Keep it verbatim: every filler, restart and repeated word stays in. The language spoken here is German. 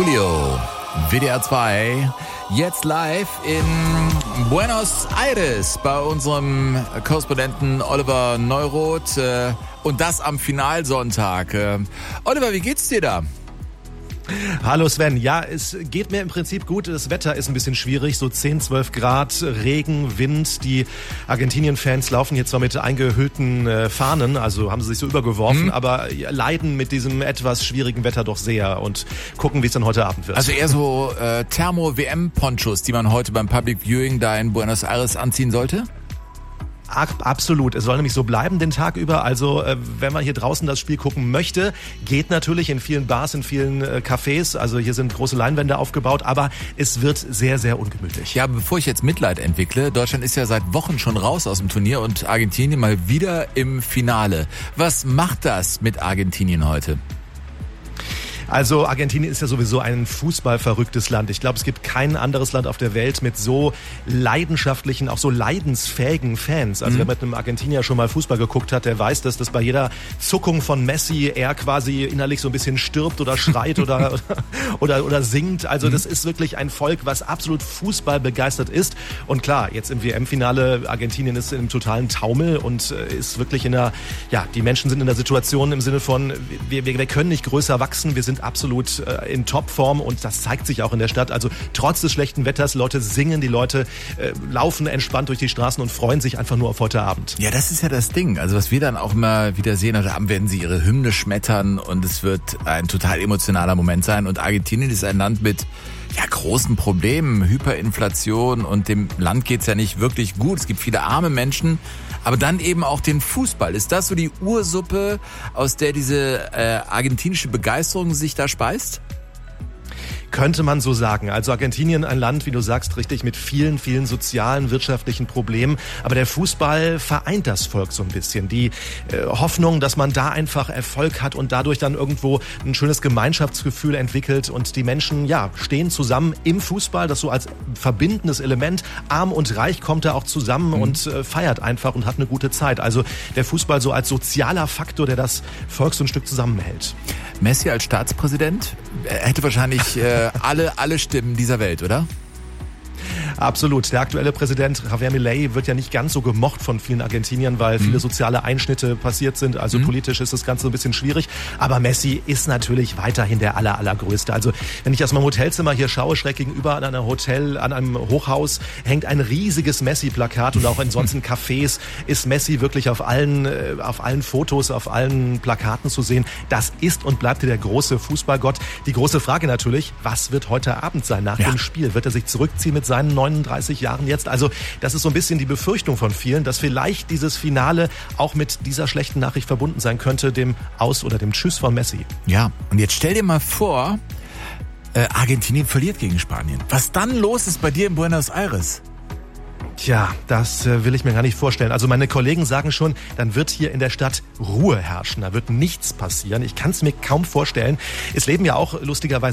Coolio, W D R zwei, jetzt live in Buenos Aires bei unserem Korrespondenten Oliver Neuroth und das am Finalsonntag. Oliver, wie geht's dir da? Hallo Sven, ja, es geht mir im Prinzip gut. Das Wetter ist ein bisschen schwierig, so zehn, zwölf Grad, Regen, Wind. Die Argentinien-Fans laufen hier zwar mit eingehüllten äh, Fahnen, also haben sie sich so übergeworfen, mhm. aber leiden mit diesem etwas schwierigen Wetter doch sehr und gucken, wie es dann heute Abend wird. Also eher so äh, Thermo-W M-Ponchos, die man heute beim Public Viewing da in Buenos Aires anziehen sollte? Absolut. Es soll nämlich so bleiben den Tag über. Also äh, wenn man hier draußen das Spiel gucken möchte, geht natürlich in vielen Bars, in vielen äh, Cafés. Also hier sind große Leinwände aufgebaut, aber es wird sehr, sehr ungemütlich. Ja, bevor ich jetzt Mitleid entwickle, Deutschland ist ja seit Wochen schon raus aus dem Turnier und Argentinien mal wieder im Finale. Was macht das mit Argentinien heute? Also Argentinien ist ja sowieso ein fußballverrücktes Land. Ich glaube, es gibt kein anderes Land auf der Welt mit so leidenschaftlichen, auch so leidensfähigen Fans. Also mhm. wer mit einem Argentinier schon mal Fußball geguckt hat, der weiß, dass das bei jeder Zuckung von Messi er quasi innerlich so ein bisschen stirbt oder schreit oder, oder, oder singt. Also mhm. das ist wirklich ein Volk, was absolut Fußball begeistert ist. Und klar, jetzt im W M-Finale, Argentinien ist im totalen Taumel und ist wirklich in der, ja, die Menschen sind in der Situation im Sinne von, wir, wir, wir können nicht größer wachsen, wir sind absolut äh, in Topform und das zeigt sich auch in der Stadt. Also trotz des schlechten Wetters, Leute singen, die Leute äh, laufen entspannt durch die Straßen und freuen sich einfach nur auf heute Abend. Ja, das ist ja das Ding. Also was wir dann auch immer wieder sehen, heute Abend werden sie ihre Hymne schmettern und es wird ein total emotionaler Moment sein. Und Argentinien ist ein Land mit ja, großen Problemen, Hyperinflation und dem Land geht's ja nicht wirklich gut. Es gibt viele arme Menschen, aber dann eben auch den Fußball. Ist das so die Ursuppe, aus der diese äh, argentinische Begeisterung sich da speist? Könnte man so sagen. Also Argentinien, ein Land, wie du sagst, richtig mit vielen, vielen sozialen, wirtschaftlichen Problemen. Aber der Fußball vereint das Volk so ein bisschen. Die äh, Hoffnung, dass man da einfach Erfolg hat und dadurch dann irgendwo ein schönes Gemeinschaftsgefühl entwickelt. Und die Menschen, ja, stehen zusammen im Fußball, das so als verbindendes Element. Arm und Reich kommt da auch zusammen mhm. und äh, feiert einfach und hat eine gute Zeit. Also der Fußball so als sozialer Faktor, der das Volk so ein Stück zusammenhält. Messi als Staatspräsident hätte wahrscheinlich äh, alle, alle Stimmen dieser Welt, oder? Absolut. Der aktuelle Präsident Javier Milei wird ja nicht ganz so gemocht von vielen Argentiniern, weil viele soziale Einschnitte passiert sind. Also mhm. politisch ist das Ganze ein bisschen schwierig. Aber Messi ist natürlich weiterhin der aller, allergrößte. Also wenn ich aus meinem Hotelzimmer hier schaue, schräg gegenüber an einem Hotel, an einem Hochhaus, hängt ein riesiges Messi-Plakat und auch in sonstigen Cafés ist Messi wirklich auf allen, auf allen Fotos, auf allen Plakaten zu sehen. Das ist und bleibt der große Fußballgott. Die große Frage natürlich, was wird heute Abend sein nach ja. dem Spiel? Wird er sich zurückziehen mit seinen neununddreißig Jahren jetzt? Also das ist so ein bisschen die Befürchtung von vielen, dass vielleicht dieses Finale auch mit dieser schlechten Nachricht verbunden sein könnte, dem Aus- oder dem Tschüss von Messi. Ja, und jetzt stell dir mal vor, äh, Argentinien verliert gegen Spanien. Was dann los ist bei dir in Buenos Aires? Tja, das äh, will ich mir gar nicht vorstellen. Also meine Kollegen sagen schon, dann wird hier in der Stadt Ruhe herrschen. Da wird nichts passieren. Ich kann es mir kaum vorstellen. Es leben ja auch lustigerweise